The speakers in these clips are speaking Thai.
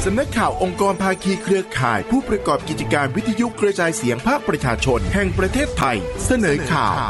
สำนักข่าวองค์กรภาคีเครือข่ายผู้ประกอบกิจการวิทยุกระจายเสียงภาคประชาชนแห่งประเทศไทยเสนอข่าว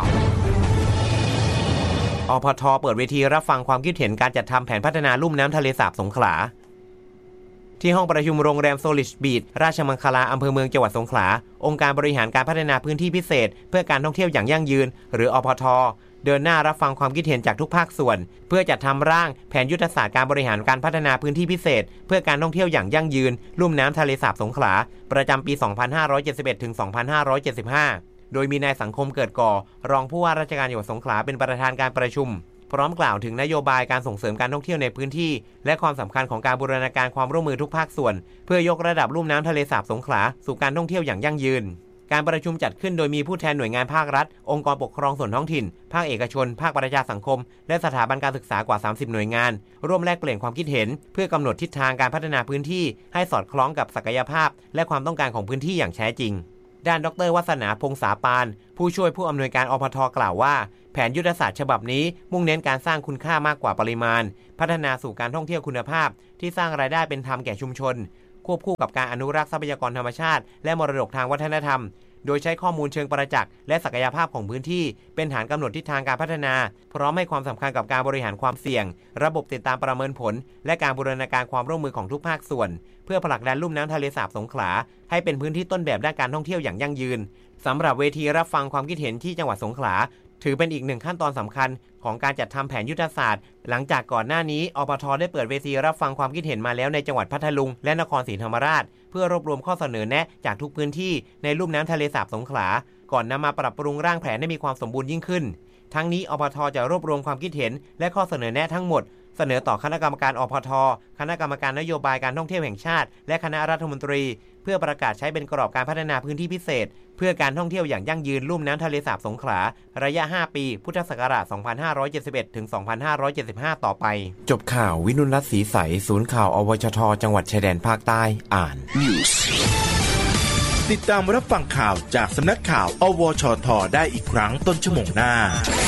อพท.เปิดเวทีรับฟังความคิดเห็นการจัดทำแผนพัฒนาลุ่มน้ำทะเลสาบสงขลาที่ห้องประชุมโรงแรมโซลิชบีชราชมังคลาอำเภอเมืองจังหวัดสงขลาองค์การบริหารการพัฒนาพื้นที่พิเศษเพื่อการท่องเที่ยวอย่างยั่งยืนหรืออพท.เดินหน้ารับฟังความคิดเห็นจากทุกภาคส่วนเพื่อจัดทำร่างแผนยุทธศาสตร์การบริหารการพัฒนาพื้นที่พิเศษเพื่อการท่องเที่ยวอย่างยั่งยืนลุ่มน้ำทะเลสาบสงขลาประจำปี 2571 ถึง 2575 โดยมีนายสังคมเกิดก่อรองผู้ว่าราชการจังหวัดสงขลาเป็นประธานการประชุมพร้อมกล่าวถึงนโยบายการส่งเสริมการท่องเที่ยวในพื้นที่และความสำคัญของการบูรณาการความร่วมมือทุกภาคส่วนเพื่อยกระดับลุ่มน้ำทะเลสาบสงขลาสู่การท่องเที่ยวอย่างยั่งยืนการประชุมจัดขึ้นโดยมีผู้แทนหน่วยงานภาครัฐองค์กรปกครองส่วนท้องถิ่นภาคเอกชนภาคประชาสังคมและสถาบันการศึกษากว่า30หน่วยงานร่วมแลกเปลี่ยนความคิดเห็นเพื่อกำหนดทิศทางการพัฒนาพื้นที่ให้สอดคล้องกับศักยภาพและความต้องการของพื้นที่อย่างแท้จริงด้านดร.วัฒนาพงษาปานผู้ช่วยผู้อำนวยการอพท.กล่าวว่าแผนยุทธศาสตร์ฉบับนี้มุ่งเน้นการสร้างคุณค่ามากกว่าปริมาณพัฒนาสู่การท่องเที่ยวคุณภาพที่สร้างรายได้เป็นธรรมแก่ชุมชนควบคู่กับการอนุรักษ์ทรัพยากรธรรมชาติและมรดกทางวัฒนธรรมโดยใช้ข้อมูลเชิงประจักษ์และศักยภาพของพื้นที่เป็นฐานกำหนดทิศทางการพัฒนาพร้อมให้ความสำคัญกับการบริหารความเสี่ยงระบบติดตามประเมินผลและการบูรณาการความร่วมมือของทุกภาคส่วนเพื่อผลักดันลุ่มน้ำทะเลสาบสงขลาให้เป็นพื้นที่ต้นแบบด้านการท่องเที่ยวอย่างยั่งยืนสำหรับเวทีรับฟังความคิดเห็นที่จังหวัดสงขลาถือเป็นอีกหนึ่งขั้นตอนสำคัญของการจัดทำแผนยุทธศาสตร์หลังจากก่อนหน้านี้อปท.ได้เปิดเวทีรับฟังความคิดเห็นมาแล้วในจังหวัดพัทลุงและนครศรีธรรมราชเพื่อรวบรวมข้อเสนอแนะจากทุกพื้นที่ในลุ่มน้ำทะเลสาบสงขลาก่อนนำมาปรับปรุงร่างแผนให้มีความสมบูรณ์ยิ่งขึ้นทั้งนี้อปท.จะรวบรวมความคิดเห็นและข้อเสนอแนะทั้งหมดเสนอต่อคณะกรรมการอปท.คณะกรรมการนโยบายการท่องเที่ยวแห่งชาติและคณะรัฐมนตรีเพื่อประกาศใช้เป็นกรอบการพัฒนาพื้นที่พิเศษเพื่อการท่องเที่ยวอย่างยั่งยืนลุ่มน้ำทะเลสาบสงขลาระยะ5ปีพุทธศักราช2571ถึง2575ต่อไปจบข่าววินุรัตน์ศรีใสศูนย์ข่าวอวชทจังหวัดชายแดนภาคใต้อ่าน News ติดตามรับฟังข่าวจากสำนักข่าวอวชทได้อีกครั้งต้นชั่วโมงหน้า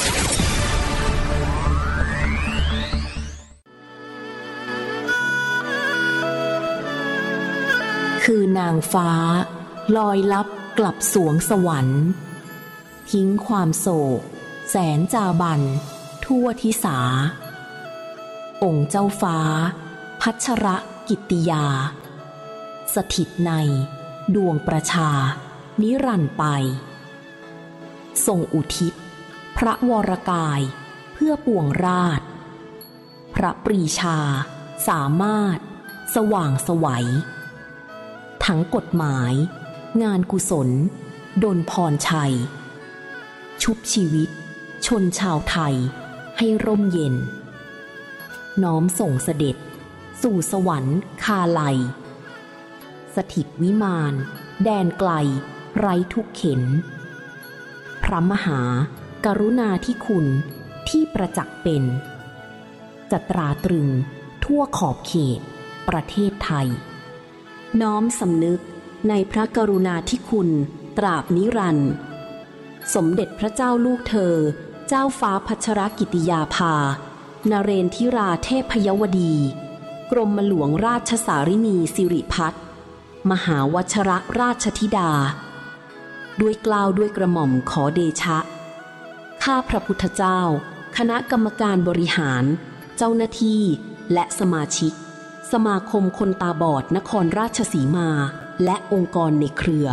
คือนางฟ้าลอยลับกลับสวงสวรรค์ทิ้งความโศกแสนจาบันทั่วทิสาองค์เจ้าฟ้าพัชรกิตติยาสถิตในดวงประชานิรันดร์ไปทรงอุทิศพระวรกายเพื่อปวงราชพระปรีชาสามารถสว่างไสวทั้งกฎหมายงานกุศลดลพรชัยชุบชีวิตชนชาวไทยให้ร่มเย็นน้อมส่งเสด็จสู่สวรรค์คาไลสถิตวิมานแดนไกลไร้ทุกเข็ญพระมหากรุณาธิคุณที่ประจักษ์เป็นจะตราตรึงทั่วขอบเขตประเทศไทยน้อมสำนึกในพระกรุณาธิคุณตราบนิรันดร์สมเด็จพระเจ้าลูกเธอเจ้าฟ้าพัชรกิติยาภานเรนทิราเทพยวดีกรมหลวงราชสารินีสิริพัฒน์มหาวชรราชธิดาด้วยเกล้าด้วยกระหม่อมขอเดชะข้าพระพุทธเจ้าคณะกรรมการบริหารเจ้าหน้าที่และสมาชิกสมาคมคนตาบอดนครราชสีมาและองค์กรในเครือ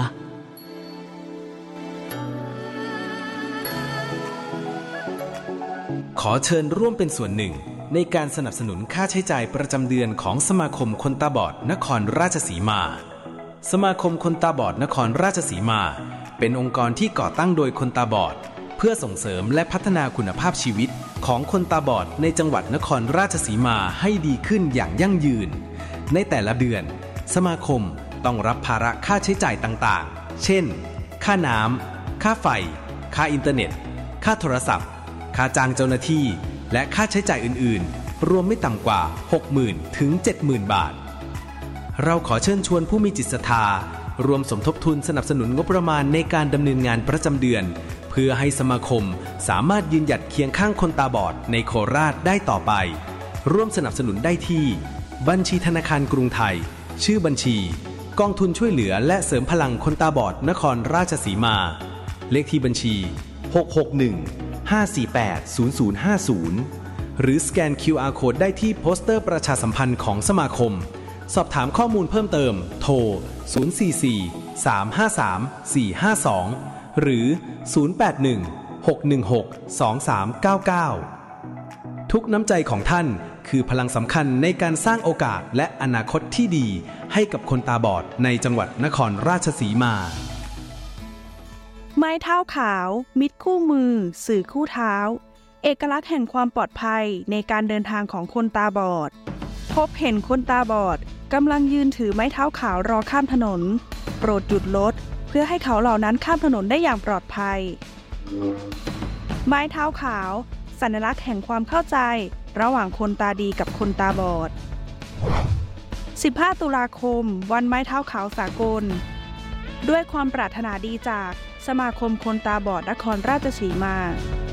ขอเชิญร่วมเป็นส่วนหนึ่งในการสนับสนุนค่าใช้จ่ายประจำเดือนของสมาคมคนตาบอดนครราชสีมาสมาคมคนตาบอดนครราชสีมาเป็นองค์กรที่ก่อตั้งโดยคนตาบอดเพื่อส่งเสริมและพัฒนาคุณภาพชีวิตของคนตาบอดในจังหวัดนครราชสีมาให้ดีขึ้นอย่างยั่งยืนในแต่ละเดือนสมาคมต้องรับภาระค่าใช้จ่ายต่างๆเช่นค่าน้ำค่าไฟค่าอินเทอร์เน็ตค่าโทรศัพท์ค่าจ้างเจ้าหน้าที่และค่าใช้จ่ายอื่นๆรวมไม่ต่ำกว่า 60,000 ถึง 70,000 บาทเราขอเชิญชวนผู้มีจิตศรัทธารวมสมทบทุนสนับสนุนงบประมาณในการดำเนินงานประจำเดือนเพื่อให้สมาคมสามารถยืนหยัดเคียงข้างคนตาบอดในโคราชได้ต่อไปร่วมสนับสนุนได้ที่บัญชีธนาคารกรุงไทยชื่อบัญชีกองทุนช่วยเหลือและเสริมพลังคนตาบอดนครราชสีมาเลขที่บัญชี661-548-0050หรือสแกน QR Code ได้ที่โปสเตอร์ประชาสัมพันธ์ของสมาคมสอบถามข้อมูลเพิ่มเติมโทร044-353-452หรือ081-616-2399ทุกน้ำใจของท่านคือพลังสำคัญในการสร้างโอกาสและอนาคตที่ดีให้กับคนตาบอดในจังหวัดนครราชสีมาไม้เท้าขาวมิตรคู่มือสื่อคู่เท้าเอกลักษณ์แห่งความปลอดภัยในการเดินทางของคนตาบอดพบเห็นคนตาบอดกำลังยืนถือไม้เท้าขาวรอข้ามถนนโปรดหยุดรถเพื่อให้เขาเหล่านั้นข้ามถนนได้อย่างปลอดภัยไม้เท้าขาวสัญลักษณ์แห่งความเข้าใจระหว่างคนตาดีกับคนตาบอด15 ตุลาคมวันไม้เท้าขาวสากลด้วยความปรารถนาดีจากสมาคมคนตาบอดนครราชสีมา